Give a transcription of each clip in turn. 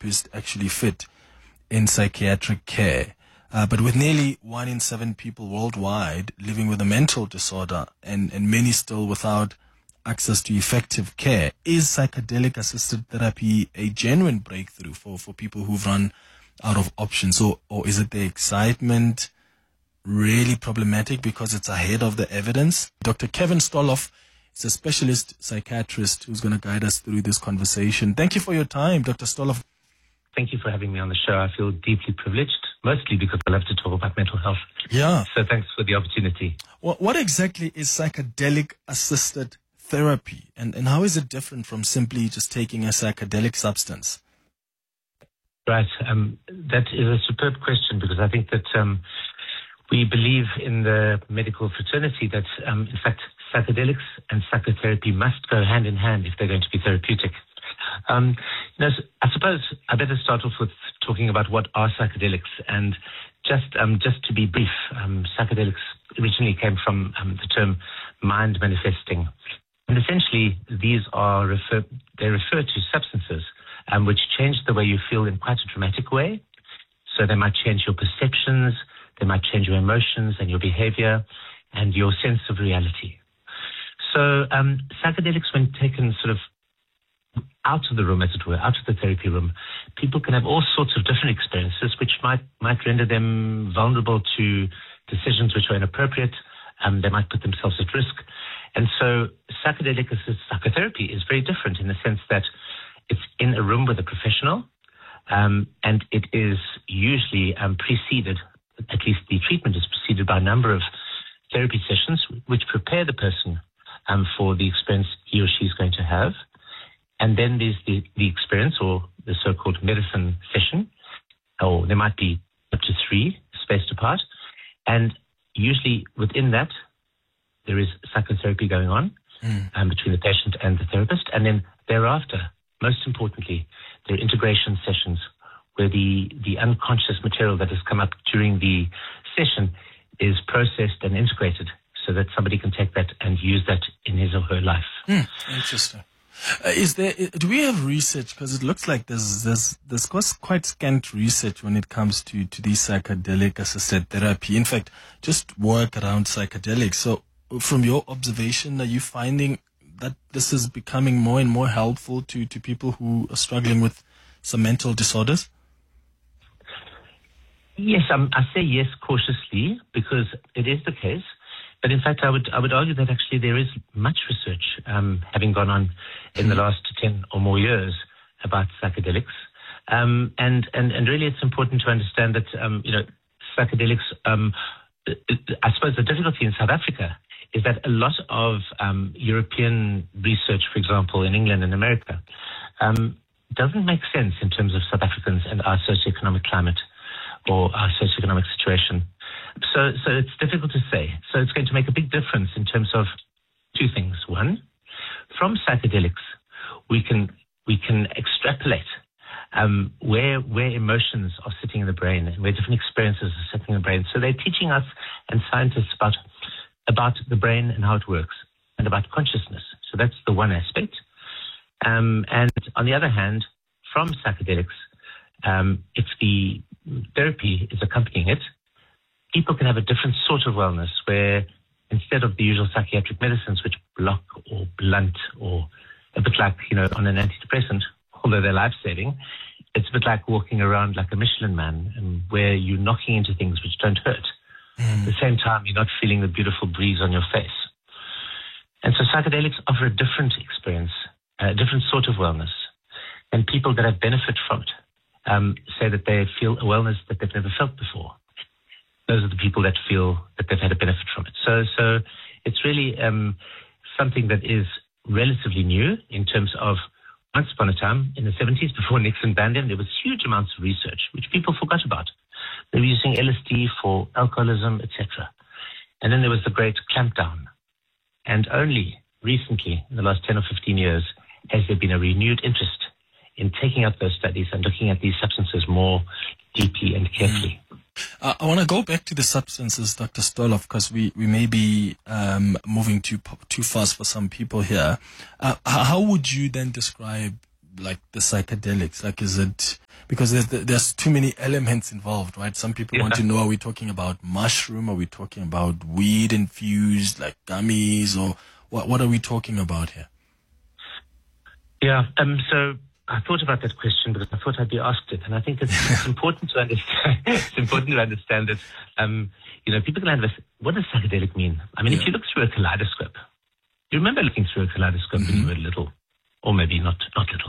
therapist actually fit in psychiatric care? But with nearly 1 in 7 people worldwide living with a mental disorder and many still without access to effective care, is psychedelic assisted therapy a genuine breakthrough for people who've run out of options? Or is it the excitement really problematic because it's ahead of the evidence? Dr. Kevin Stoloff is a specialist psychiatrist who's going to guide us through this conversation. Thank you for your time, Dr. Stoloff. Thank you for having me on the show. I feel deeply privileged, mostly because I love to talk about mental health. Yeah. So thanks for the opportunity. What exactly is psychedelic-assisted therapy, and how is it different from simply just taking a psychedelic substance? Right. That is a superb question, because I think that we believe in the medical fraternity that, in fact, psychedelics and psychotherapy must go hand in hand if they're going to be therapeutic. I suppose I better start off with talking about what are psychedelics. And just to be brief, psychedelics originally came from the term mind manifesting. And essentially, these refer to substances which change the way you feel in quite a dramatic way. So they might change your perceptions, they might change your emotions and your behavior and your sense of reality. So psychedelics, when taken sort of out of the room, as it were, out of the therapy room, people can have all sorts of different experiences which might render them vulnerable to decisions which are inappropriate. They might put themselves at risk. And so psychedelic-assisted psychotherapy is very different in the sense that it's in a room with a professional, and it is usually preceded, at least the treatment is preceded by a number of therapy sessions which prepare the person for the experience he or she is going to have. And then there's the experience, or the so-called medicine session, or there might be up to 3 spaced apart. And usually within that, there is psychotherapy going on between the patient and the therapist. And then thereafter, most importantly, there are integration sessions where the unconscious material that has come up during the session is processed and integrated so that somebody can take that and use that in his or her life. Interesting. Do we have research? Because it looks like there's quite scant research when it comes to these psychedelic assisted therapy. In fact, just work around psychedelics. So from your observation, are you finding that this is becoming more and more helpful to people who are struggling with some mental disorders? Yes, I say yes cautiously, because it is the case. But in fact, I would argue that actually there is much research having gone on in the last 10 or more years about psychedelics. And really it's important to understand that, psychedelics, I suppose the difficulty in South Africa is that a lot of European research, for example, in England and America, doesn't make sense in terms of South Africans and our socioeconomic climate or our socioeconomic situation. So it's difficult to say. So it's going to make a big difference in terms of 2 things. One, from psychedelics, we can extrapolate where emotions are sitting in the brain and where different experiences are sitting in the brain. So they're teaching us and scientists about the brain and how it works and about consciousness. So that's the one aspect. And on the other hand, from psychedelics, if the therapy is accompanying it, people can have a different sort of wellness where instead of the usual psychiatric medicines which block or blunt or a bit like, on an antidepressant, although they're life-saving, it's a bit like walking around like a Michelin man and where you're knocking into things which don't hurt. At the same time, you're not feeling the beautiful breeze on your face. And so psychedelics offer a different experience, a different sort of wellness. And people that have benefit from it say that they feel a wellness that they've never felt before. Those are the people that feel that they've had a benefit from it. So it's really something that is relatively new in terms of once upon a time in the 70s before Nixon banned it, there was huge amounts of research which people forgot about. They were using LSD for alcoholism, etc. And then there was the great clampdown. And only recently, in the last 10 or 15 years, has there been a renewed interest in taking up those studies and looking at these substances more deeply and carefully. I want to go back to the substances, Dr. Stoloff, because we may be moving too fast for some people here. How would you then describe like the psychedelics? Like, is it Because there's too many elements involved, right? Some people want to know, are we talking about mushroom? Are we talking about weed infused, like gummies, or what are we talking about here? Yeah. So I thought about that question because I thought I'd be asked it, and I think it's important to understand. It's important to understand that, people can understand what does psychedelic mean. I mean, if you look through a kaleidoscope, you remember looking through a kaleidoscope when you were little, or maybe not little,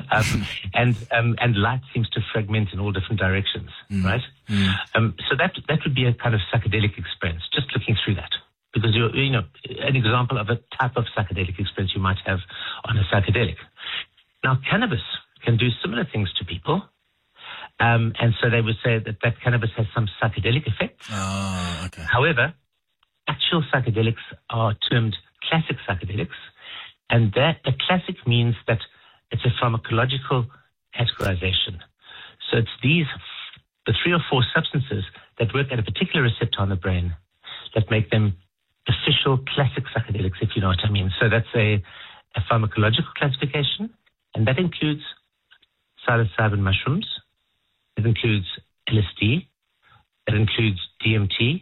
and light seems to fragment in all different directions, right? So that would be a kind of psychedelic experience, just looking through that. Because an example of a type of psychedelic experience you might have on a psychedelic. Now, cannabis can do similar things to people. And so they would say that cannabis has some psychedelic effects. Oh, okay. However, actual psychedelics are termed classic psychedelics. And that a classic means that it's a pharmacological categorization. So it's the 3 or 4 substances that work at a particular receptor on the brain that make them official classic psychedelics, if you know what I mean. So that's a pharmacological classification, and that includes psilocybin mushrooms, it includes LSD, it includes DMT,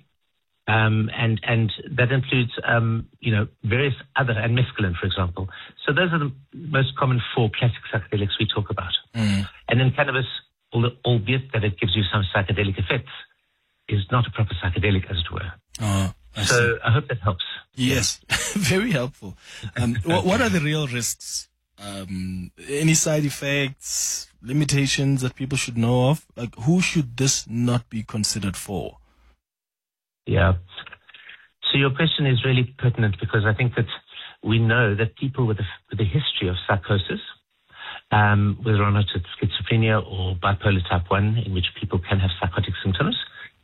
and that includes various other, and mescaline, for example. So those are the most common 4 classic psychedelics we talk about. And then cannabis, albeit that it gives you some psychedelic effects, is not a proper psychedelic, as it were. I hope that helps. Yes, very helpful. What are the real risks? Any side effects, limitations that people should know of? Like, who should this not be considered for? Yeah. So your question is really pertinent because I think that we know that people with a history of psychosis, whether or not it's schizophrenia or bipolar type 1, in which people can have psychotic symptoms,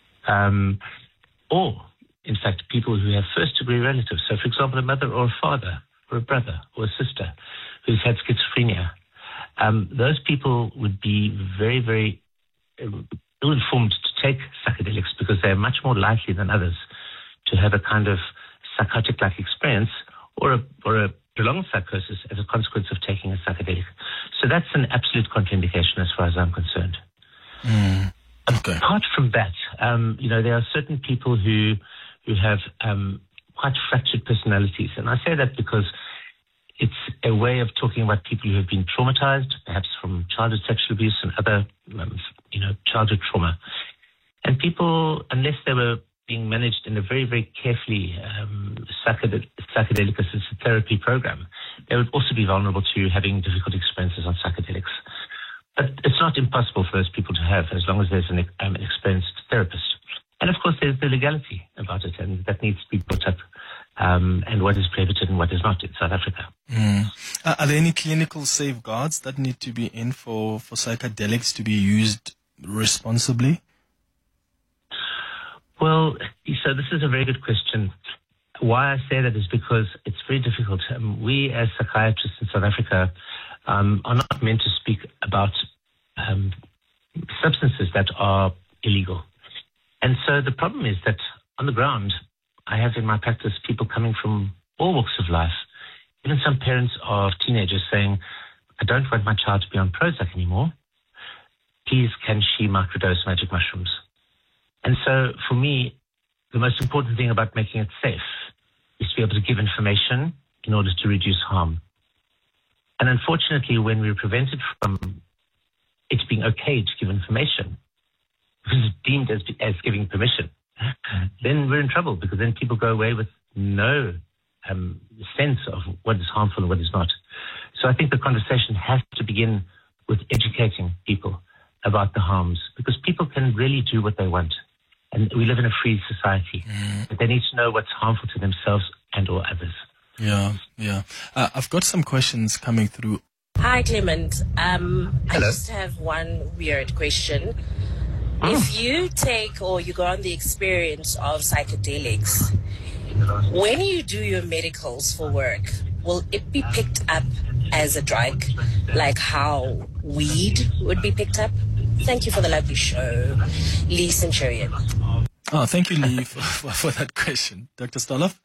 or in fact, people who have first-degree relatives. So, for example, a mother or a father or a brother or a sister who's had schizophrenia. Those people would be very, very ill-informed to take psychedelics because they're much more likely than others to have a kind of psychotic-like experience or a prolonged psychosis as a consequence of taking a psychedelic. So that's an absolute contraindication as far as I'm concerned. Okay. Apart from that, there are certain people who have quite fractured personalities. And I say that because it's a way of talking about people who have been traumatized, perhaps from childhood sexual abuse and other, childhood trauma. And people, unless they were being managed in a very, very carefully psychedelic-assisted therapy program, they would also be vulnerable to having difficult experiences on psychedelics. But it's not impossible for those people to have as long as there's an experienced therapist. And of course, there's the legality about it, and that needs to be put up, and what is prohibited and what is not in South Africa. Are there any clinical safeguards that need to be in for psychedelics to be used responsibly? Well, so this is a very good question. Why I say that is because it's very difficult. We as psychiatrists in South Africa are not meant to speak about substances that are illegal. And so the problem is that on the ground, I have in my practice people coming from all walks of life, even some parents of teenagers saying, I don't want my child to be on Prozac anymore. Please, can she microdose magic mushrooms? And so for me, the most important thing about making it safe is to be able to give information in order to reduce harm. And unfortunately, when we're prevented from it being okay to give information, because it's deemed as giving permission, then we're in trouble because then people go away with no sense of what is harmful and what is not. So I think the conversation has to begin with educating people about the harms because people can really do what they want. And we live in a free society. But they need to know what's harmful to themselves and or others. Yeah. I've got some questions coming through. Hi, Clement. Hello. I just have one weird question. If you take or you go on the experience of psychedelics, when you do your medicals for work, will it be picked up as a drug, like how weed would be picked up? Thank you for the lovely show. Lee Centurion. Oh, thank you, Lee, for that question. Dr. Stoloff?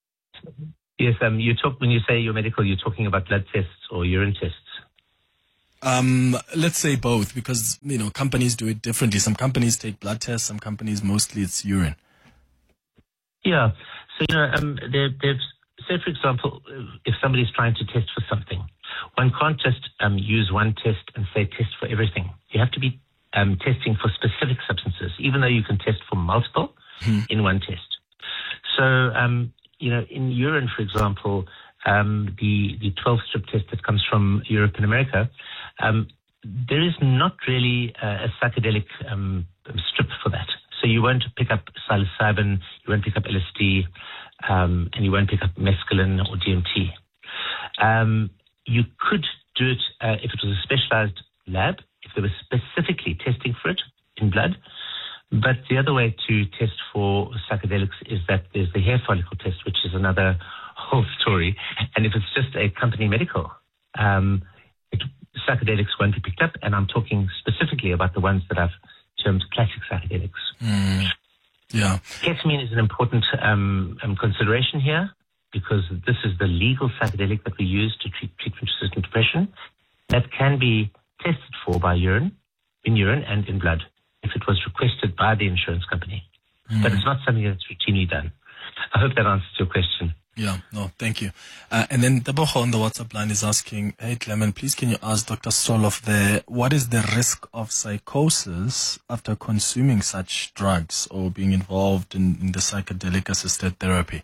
Yes, when you say your medical, you're talking about blood tests or urine tests. Let's say both, because, companies do it differently. Some companies take blood tests, some companies, mostly it's urine. Yeah. So, say, for example, if somebody's trying to test for something, one can't just use one test and say test for everything. You have to be testing for specific substances, even though you can test for multiple in one test. So, in urine, for example, the 12-strip test that comes from Europe and America, there is not really a psychedelic strip for that. So you won't pick up psilocybin, you won't pick up LSD, and you won't pick up mescaline or DMT. You could do it if it was a specialized lab, if they were specifically testing for it in blood. But the other way to test for psychedelics is that there's the hair follicle test, which is another whole story. And if it's just a company medical, psychedelics won't be picked up. And I'm talking specifically about the ones that I've termed classic psychedelics. Yeah. Ketamine is an important consideration here, because this is the legal psychedelic that we use to treat treatment-resistant depression. That can be tested for by in urine and in blood, if it was requested by the insurance company. But it's not something that's routinely done. I hope that answers your question. Yeah, no, thank you. And then Deboho on the WhatsApp line is asking, hey, Clement, please can you ask Dr. Stroloff there, what is the risk of psychosis after consuming such drugs or being involved in the psychedelic-assisted therapy?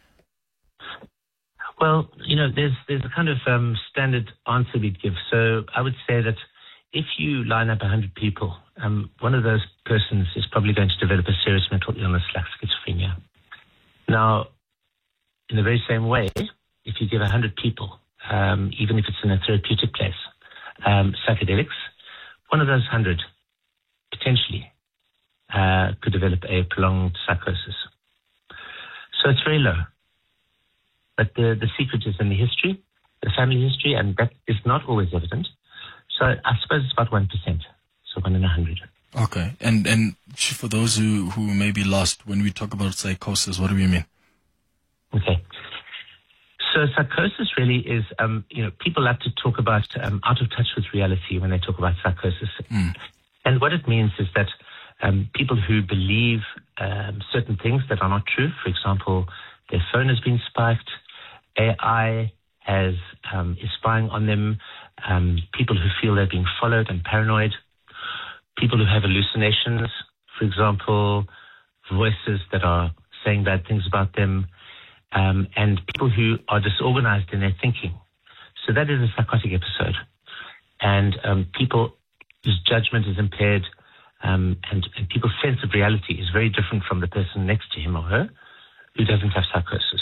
Well, there's a kind of standard answer we'd give. So I would say that if you line up 100 people, one of those persons is probably going to develop a serious mental illness like schizophrenia. Now, in the very same way, if you give 100 people, even if it's in a therapeutic place, psychedelics, one of those 100 potentially could develop a prolonged psychosis. So it's very low. But the secret is in the history, the family history, and that is not always evident. So I suppose it's about 1%, so 1 in 100. Okay. And for those who may be lost, when we talk about psychosis, what do we mean? Okay. So psychosis really is, people like to talk about out of touch with reality when they talk about psychosis. And what it means is that people who believe certain things that are not true, for example, their phone has been spiked, AI is spying on them, people who feel they're being followed and paranoid, people who have hallucinations, for example, voices that are saying bad things about them, and people who are disorganized in their thinking. So that is a psychotic episode. And people whose judgment is impaired, and people's sense of reality is very different from the person next to him or her who doesn't have psychosis.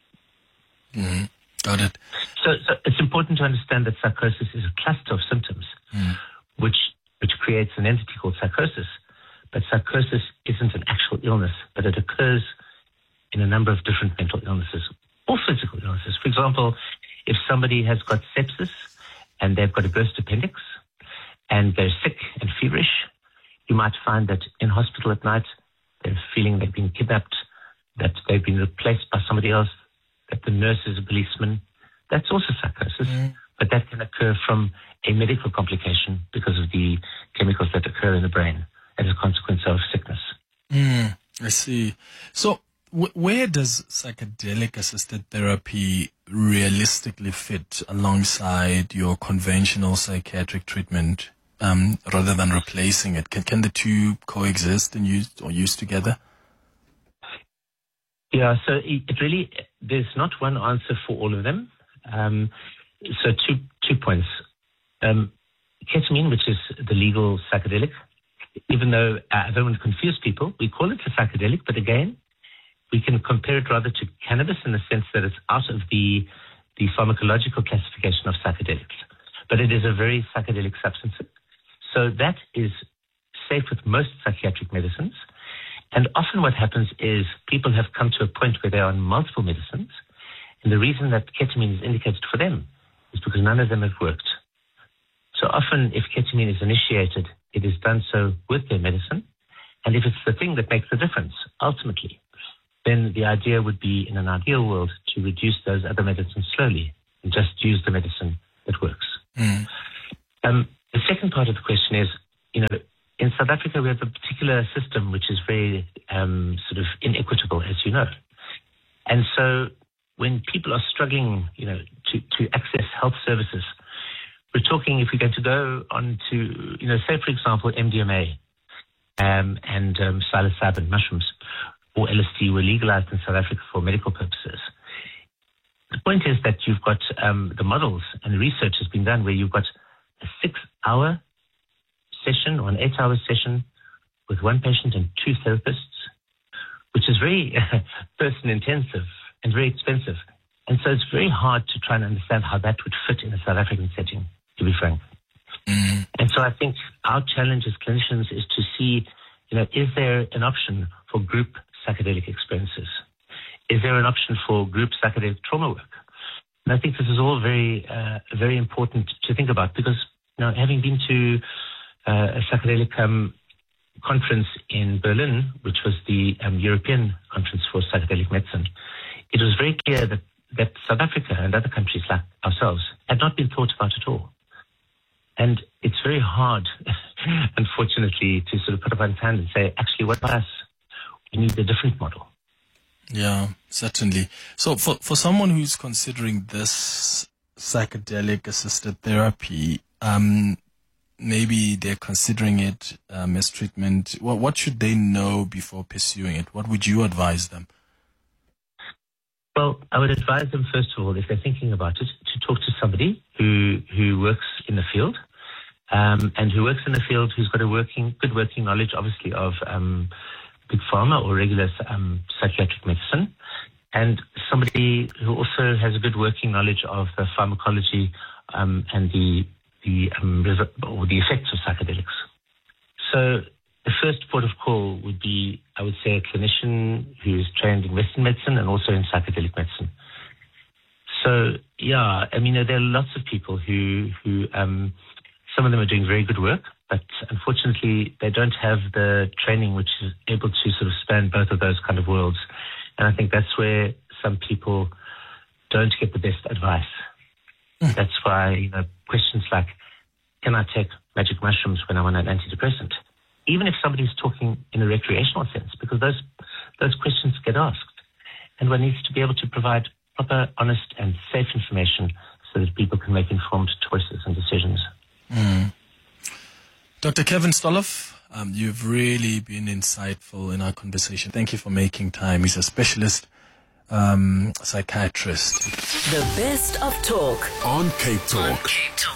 Got it. So it's important to understand that psychosis is a cluster of symptoms which creates an entity called psychosis. But psychosis isn't an actual illness, but it occurs in a number of different mental illnesses or physical illnesses. For example, if somebody has got sepsis and they've got a burst appendix and they're sick and feverish, you might find that in hospital at night they're feeling they've been kidnapped, that they've been replaced by somebody else, that the nurse is a policeman. That's also psychosis, but that can occur from a medical complication because of the chemicals that occur in the brain as a consequence of sickness. I see. So where does psychedelic-assisted therapy realistically fit alongside your conventional psychiatric treatment rather than replacing it? Can the two coexist and use together? Yeah, so it really, there's not one answer for all of them. So two points. Ketamine, which is the legal psychedelic, even though I don't want to confuse people, we call it a psychedelic, but again, we can compare it rather to cannabis in the sense that it's out of the pharmacological classification of psychedelics. But it is a very psychedelic substance. So that is safe with most psychiatric medicines. And often what happens is people have come to a point where they're on multiple medicines. And the reason that ketamine is indicated for them is because none of them have worked. So often if ketamine is initiated, it is done so with their medicine. And if it's the thing that makes the difference, ultimately, then the idea would be, in an ideal world, to reduce those other medicines slowly and just use the medicine that works. The second part of the question is, in South Africa we have a particular system which is very sort of inequitable, as you know. And so when people are struggling, to access health services, we're talking, if we're going to go on to, say, for example, MDMA and psilocybin mushrooms or LSD were legalized in South Africa for medical purposes. The point is that you've got the models and the research has been done where you've got a 6-hour session or an 8-hour session with one patient and 2 therapists, which is very person-intensive and very expensive. And so it's very hard to try and understand how that would fit in a South African setting, to be frank. Mm. And so I think our challenge as clinicians is to see, is there an option for group psychedelic experiences? Is there an option for group psychedelic trauma work? And I think this is all very, very important to think about because, having been to a psychedelic conference in Berlin, which was the European Conference for Psychedelic Medicine, it was very clear that South Africa and other countries like ourselves had not been thought about at all. And it's very hard, unfortunately, to sort of put up one's hand and say, actually, what about us? We need a different model. Yeah, certainly. So for someone who's considering this psychedelic assisted therapy, maybe they're considering it as treatment. What should they know before pursuing it? What would you advise them? Well, I would advise them, first of all, if they're thinking about it, to talk to somebody who works in the field, and who works in the field who's got good working knowledge, obviously, of big pharma or regular psychiatric medicine, and somebody who also has a good working knowledge of the pharmacology and the effects of psychedelics. So the first port of call would be, I would say, a clinician who is trained in Western medicine and also in psychedelic medicine. So, yeah, there are lots of people who some of them are doing very good work, but unfortunately they don't have the training which is able to sort of span both of those kind of worlds. And I think that's where some people don't get the best advice. That's why, questions like, can I take magic mushrooms when I'm on an antidepressant? Even if somebody's talking in a recreational sense, because those questions get asked. And one needs to be able to provide proper, honest, and safe information so that people can make informed choices and decisions. Mm. Dr. Kevin Stoloff, you've really been insightful in our conversation. Thank you for making time. He's a specialist psychiatrist. The best of talk on Cape Talk.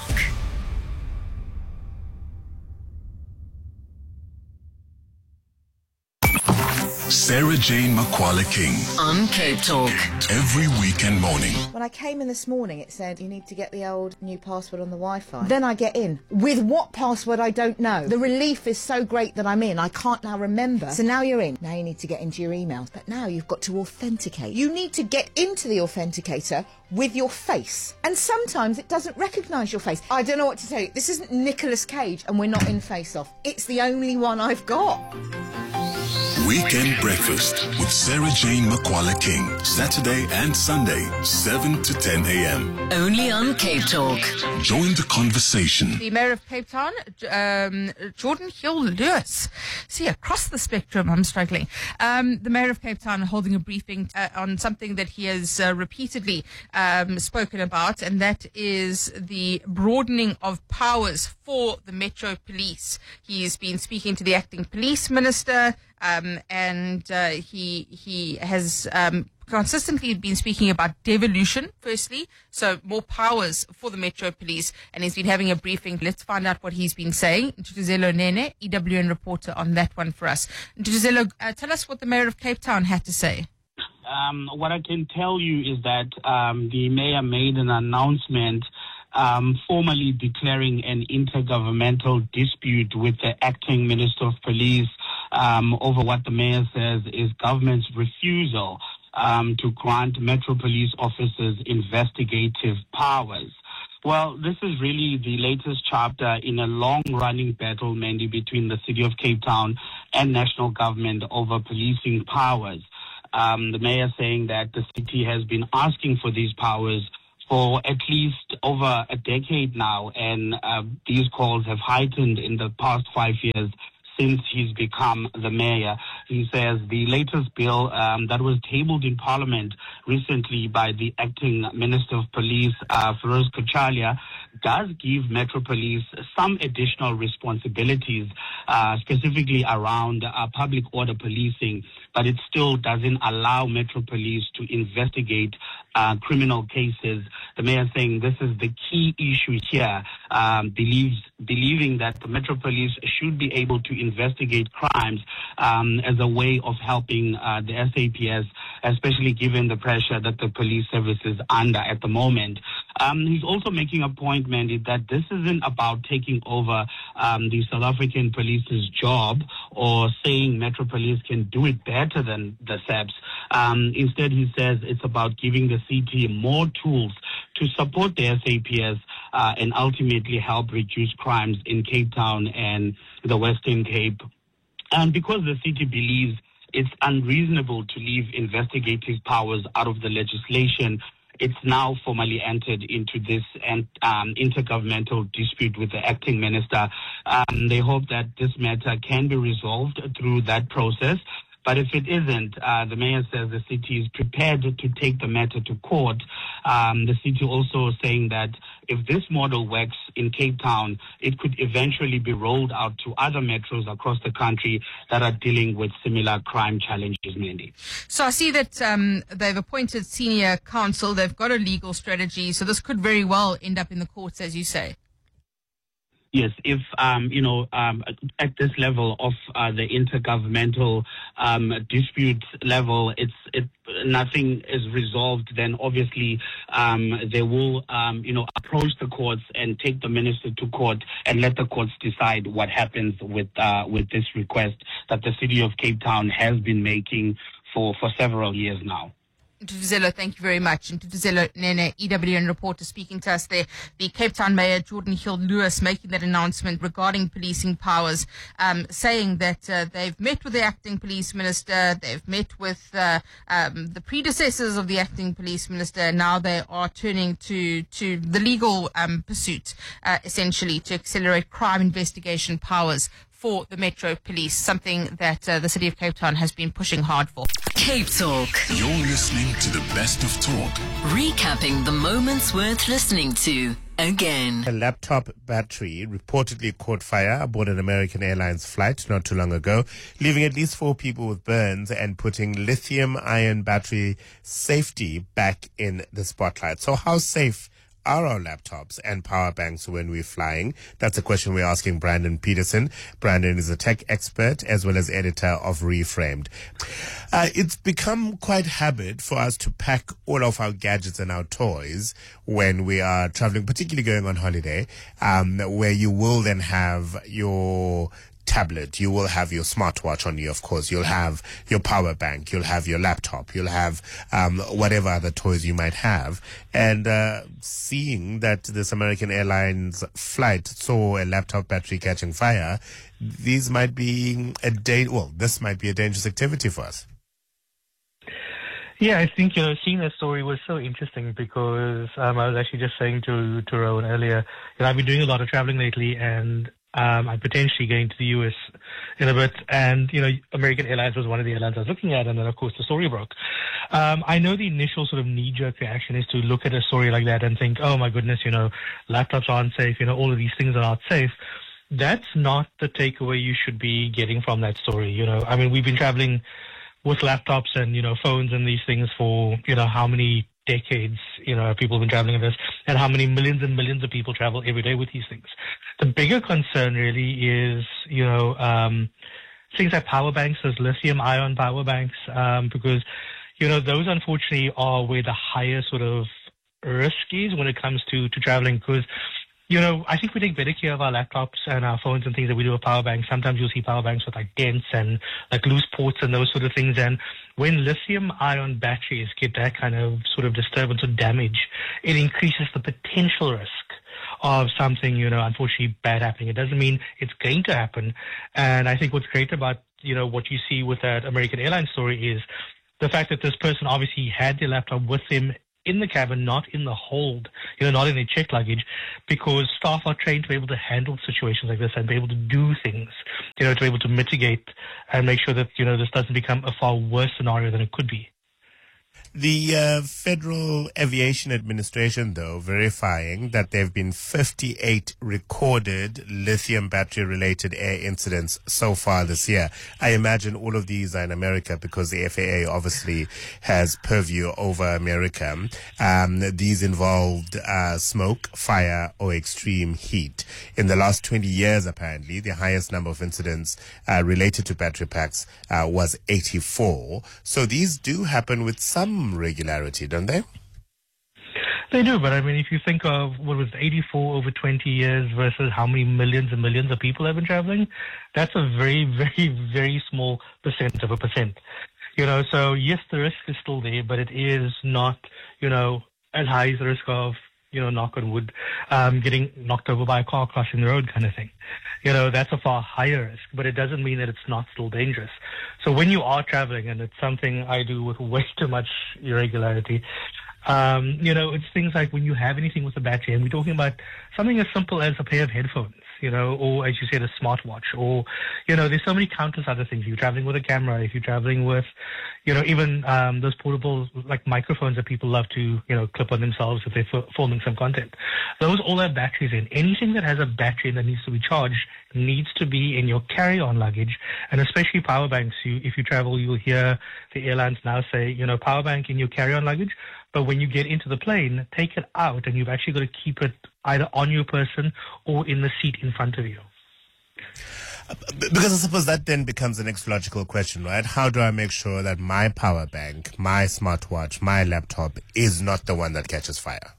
Sarah Jane Makwala King on Cape Talk. Every weekend morning. When I came in this morning, it said you need to get the old new password on the Wi-Fi. Then I get in. With what password, I don't know. The relief is so great that I'm in. I can't now remember. So now you're in. Now you need to get into your emails. But now you've got to authenticate. You need to get into the authenticator with your face. And sometimes it doesn't recognise your face. I don't know what to tell you. This isn't Nicolas Cage and we're not in Face Off. It's the only one I've got. Weekend Breakfast with Sarah Jane Makwala King. Saturday and Sunday, 7 to 10 a.m. Only on Cape Talk. Join the conversation. The Mayor of Cape Town, Jordan Hill-Lewis. See, across the spectrum, I'm struggling. The Mayor of Cape Town holding a briefing on something that he has repeatedly spoken about, and that is the broadening of powers for the Metro Police. He's been speaking to the acting police minister, and he has consistently been speaking about devolution, firstly, so more powers for the Metro Police, and he's been having a briefing. Let's find out what he's been saying. Ntutuzelo Nene, EWN reporter, on that one for us. Ntutuzelo, tell us what the Mayor of Cape Town had to say. What I can tell you is that the mayor made an announcement formally declaring an intergovernmental dispute with the acting Minister of Police over what the mayor says is government's refusal to grant Metro Police officers investigative powers. Well, this is really the latest chapter in a long-running battle, mainly between the City of Cape Town and national government over policing powers. The mayor saying that the city has been asking for these powers for at least over a decade now, and these calls have heightened in the past 5 years since he's become the mayor. He says the latest bill that was tabled in Parliament recently by the acting Minister of Police, Feroz Kachalia, does give Metro Police some additional responsibilities, specifically around public order policing, but it still doesn't allow Metro Police to investigate criminal cases. The mayor saying this is the key issue here, believing that the Metro Police should be able to investigate crimes as a way of helping the SAPS, especially given the pressure that the police service is under at the moment. He's also making a point, Mandy, that this isn't about taking over the South African police's job or saying Metro Police can do it better than the SAPS. Instead, he says it's about giving the CT more tools to support the SAPS and ultimately help reduce crimes in Cape Town and the Western Cape. And because the city believes it's unreasonable to leave investigative powers out of the legislation, it's now formally entered into this intergovernmental dispute with the acting minister. They hope that this matter can be resolved through that process. But if it isn't, the mayor says the city is prepared to take the matter to court. The city also saying that if this model works in Cape Town, it could eventually be rolled out to other metros across the country that are dealing with similar crime challenges, Mandy. So I see that they've appointed senior counsel. They've got a legal strategy. So this could very well end up in the courts, as you say. Yes, if, at this level of the intergovernmental dispute level, nothing is resolved, then obviously they will, approach the courts and take the minister to court and let the courts decide what happens with this request that the city of Cape Town has been making for several years now. Ntutuzelo, thank you very much. Ntutuzelo Nene, EWN reporter speaking to us there. The Cape Town Mayor, Jordan Hill-Lewis, making that announcement regarding policing powers, saying that they've met with the acting police minister, they've met with the predecessors of the acting police minister. Now they are turning to the legal pursuit, essentially, to accelerate crime investigation powers for the Metro Police, something that the City of Cape Town has been pushing hard for. Cape Talk. You're listening to the best of talk. Recapping the moments worth listening to again. A laptop battery reportedly caught fire aboard an American Airlines flight not too long ago, leaving at least 4 people with burns and putting lithium-ion battery safety back in the spotlight. So how safe are our laptops and power banks when we're flying? That's a question we're asking Brandon Peterson. Brandon is a tech expert as well as editor of Reframed. It's become quite habit for us to pack all of our gadgets and our toys when we are traveling, particularly going on holiday, where you will then have your tablet, you will have your smartwatch on you, of course, you'll have your power bank, you'll have your laptop, you'll have whatever other toys you might have. And seeing that this American Airlines flight saw a laptop battery catching fire, this might be a dangerous activity for us. Yeah, I think, seeing that story was so interesting because I was actually just saying to Rowan earlier, I've been doing a lot of traveling lately, and I'm potentially going to the US in a bit, and American Airlines was one of the airlines I was looking at, and then of course the story broke. I know the initial sort of knee-jerk reaction is to look at a story like that and think, oh my goodness, laptops aren't safe, all of these things are not safe. That's not the takeaway you should be getting from that story. I mean, we've been traveling with laptops and phones and these things for how many decades people have been traveling with this, and how many millions and millions of people travel every day with these things. The bigger concern really is things like power banks, those lithium-ion power banks, because those unfortunately are where the higher sort of risk is when it comes to traveling, because I think we take better care of our laptops and our phones and things that we do with power banks. Sometimes you'll see power banks with like dents and like loose ports and those sort of things. And when lithium-ion batteries get that kind of sort of disturbance or damage, it increases the potential risk of something, unfortunately bad happening. It doesn't mean it's going to happen. And I think what's great about, what you see with that American Airlines story is the fact that this person obviously had their laptop with him in the cabin, not in the hold, not in the checked luggage, because staff are trained to be able to handle situations like this and be able to do things, to be able to mitigate and make sure that, this doesn't become a far worse scenario than it could be. The Federal Aviation Administration, though, verifying that there have been 58 recorded lithium battery-related air incidents so far this year. I imagine all of these are in America because the FAA obviously has purview over America. These involved smoke, fire, or extreme heat. In the last 20 years, apparently, the highest number of incidents related to battery packs was 84. So these do happen with some regularity, don't they? They do, but I mean, if you think of what was 84 over 20 years versus how many millions and millions of people have been traveling, that's a very, very, very small percent of a percent. So yes, the risk is still there, but it is not, as high as the risk of, knock on wood, getting knocked over by a car crossing the road kind of thing. That's a far higher risk, but it doesn't mean that it's not still dangerous. So when you are traveling, and it's something I do with way too much irregularity, it's things like when you have anything with a battery, and we're talking about something as simple as a pair of headphones, or as you said, a smartwatch, or, there's so many countless other things. If you're traveling with a camera, if you're traveling with, even those portable, like microphones that people love to, clip on themselves if they're filming some content. Those all have batteries in. Anything that has a battery that needs to be charged needs to be in your carry-on luggage, and especially power banks. If you travel, you'll hear the airlines now say, power bank in your carry-on luggage. But when you get into the plane, take it out, and you've actually got to keep it either on your person or in the seat in front of you. Because I suppose that then becomes the next logical question, right? How do I make sure that my power bank, my smartwatch, my laptop is not the one that catches fire?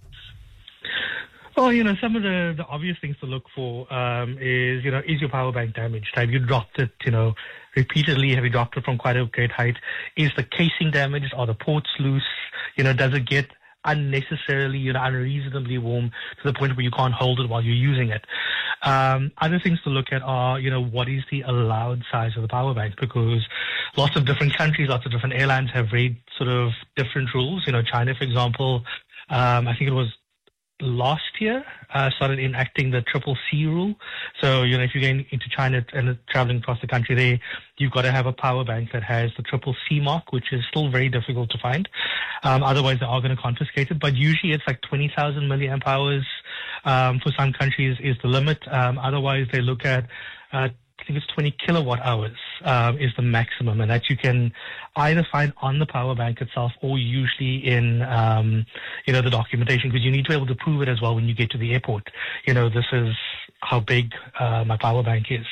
Well, some of the obvious things to look for is your power bank damaged? Have you dropped it, repeatedly? Have you dropped it from quite a great height? Is the casing damaged? Are the ports loose? Does it get unnecessarily, unreasonably warm to the point where you can't hold it while you're using it? Other things to look at are, what is the allowed size of the power bank? Because lots of different countries, lots of different airlines have very sort of different rules. China, for example, I think it was last year, started enacting the CCC rule. So, if you're going into China and traveling across the country there, you've got to have a power bank that has the CCC mark, which is still very difficult to find. Otherwise, they are going to confiscate it. But usually it's like 20,000 milliamp hours for some countries is the limit. Otherwise, they look at I think it's 20 kilowatt hours is the maximum, and that you can either find on the power bank itself or usually in, the documentation, because you need to be able to prove it as well when you get to the airport. This is how big my power bank is.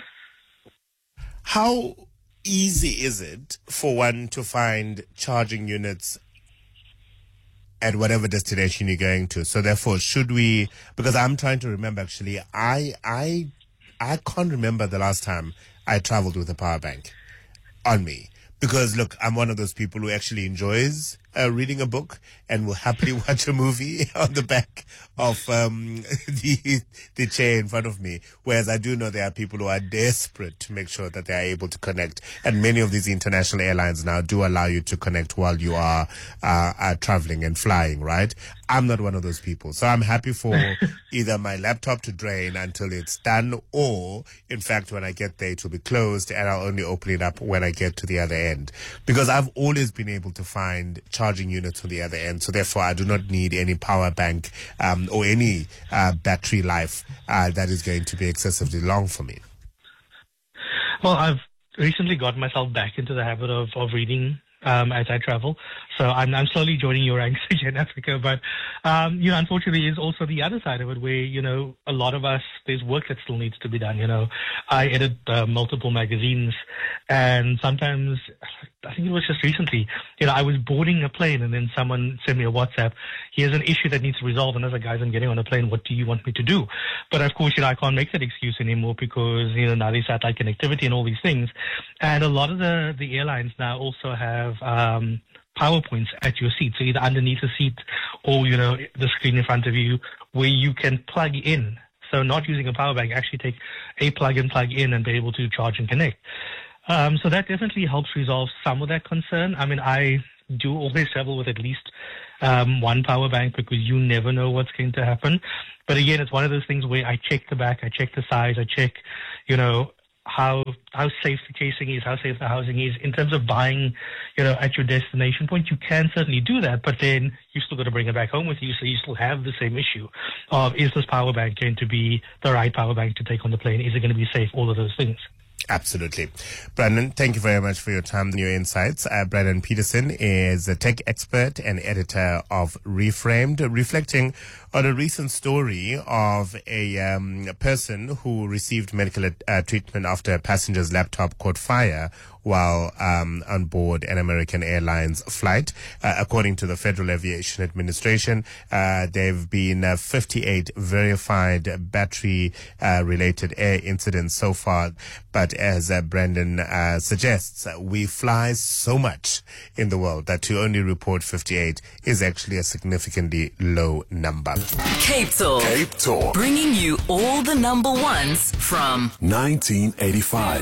How easy is it for one to find charging units at whatever destination you're going to? So therefore, should we, because I'm trying to remember actually, I can't remember the last time I traveled with a power bank on me. Because, look, I'm one of those people who actually enjoys reading a book and will happily watch a movie on the back of the chair in front of me. Whereas I do know there are people who are desperate to make sure that they are able to connect. And many of these international airlines now do allow you to connect while you are traveling and flying, right? I'm not one of those people. So I'm happy for either my laptop to drain until it's done, or, in fact, when I get there, it will be closed and I'll only open it up when I get to the other end. Because I've always been able to find charging units on the other end. So therefore, I do not need any power bank or any battery life that is going to be excessively long for me. Well, I've recently got myself back into the habit of reading as I travel. So I'm slowly joining your ranks in Africa. But, unfortunately, is also the other side of it where, a lot of us, there's work that still needs to be done. I edit multiple magazines, and sometimes, I think it was just recently, I was boarding a plane and then someone sent me a WhatsApp. Here's an issue that needs to resolve. And I was like, guys, I'm getting on a plane. What do you want me to do? But of course, I can't make that excuse anymore because, now there's satellite connectivity and all these things. And a lot of the airlines now also have PowerPoints at your seat. So either underneath the seat or, the screen in front of you where you can plug in. So not using a power bank, actually take a plug in and be able to charge and connect. So that definitely helps resolve some of that concern. I mean, I do always travel with at least one power bank because you never know what's going to happen. But again, it's one of those things where I check the back, I check the size, I check, how safe the casing is, how safe the housing is. In terms of buying, at your destination point, you can certainly do that, but then you still got to bring it back home with you, so you still have the same issue of, is this power bank going to be the right power bank to take on the plane? Is it going to be safe? All of those things. Absolutely. Brandon, thank you very much for your time and your insights. Brandon Peterson is a tech expert and editor of Reframed, reflecting on a recent story of a person who received medical treatment after a passenger's laptop caught fire while on board an American Airlines flight. According to the Federal Aviation Administration, there have been 58 verified battery-related air incidents so far. But as Brandon suggests, we fly so much in the world that to only report 58 is actually a significantly low number. Cape Talk. Cape Talk. Bringing you all the number ones from 1985.